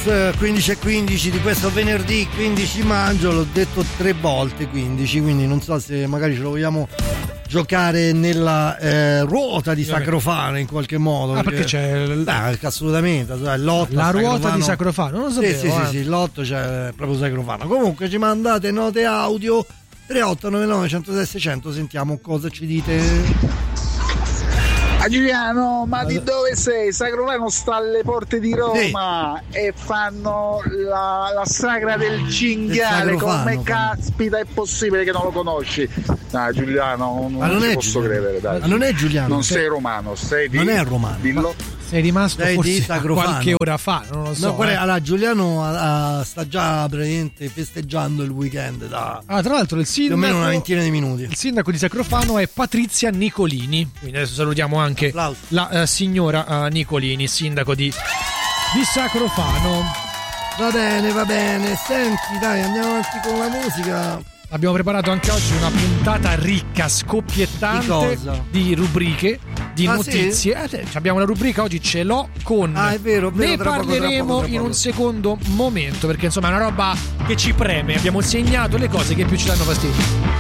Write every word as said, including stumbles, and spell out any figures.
Dance quindici e quindici di questo venerdì quindici maggio, l'ho detto tre volte quindici, quindi non so se magari ce lo vogliamo giocare nella eh, ruota di Sacrofano in qualche modo. Ah, perché, perché c'è l... Beh, assolutamente l'otto, la ruota Sacrofano. di Sacrofano, non lo sapevo. Sì, sì, eh. sì, sì, l'otto c'è proprio Sacrofano. Comunque ci mandate note audio tre otto nove nove uno zero sei sei zero zero, sentiamo cosa ci dite. A Giuliano, ma di dove sei? Sacrofano sta alle porte di Roma sì. E fanno la, la sagra del cinghiale. Come caspita è possibile che non lo conosci? No, Giuliano, non, ma non, non ci è posso Giuliano. credere, dai. Ma non è Giuliano. Non sei, sei romano, sei di... Non è romano. Dillo. Sei rimasto sei forse di Sacrofano qualche ora fa, non lo so. No, eh. allora, Giuliano a, a, sta già praticamente festeggiando il weekend da ah, tra l'altro il sindaco, più o meno una ventina di minuti. Il sindaco di Sacrofano è Patrizia Nicolini. Quindi adesso salutiamo anche Applauso. la uh, signora uh, Nicolini, sindaco di, di Sacrofano. Va bene, va bene. Senti, dai, andiamo avanti con la musica. Abbiamo preparato anche oggi una puntata ricca, scoppiettante di, di rubriche, di ah, notizie. Sì? Eh, abbiamo una rubrica oggi, ce l'ho con. Ah, è vero, è vero. Ne parleremo poco, in un secondo momento, perché insomma è una roba che ci preme. Abbiamo segnato le cose che più ci danno fastidio.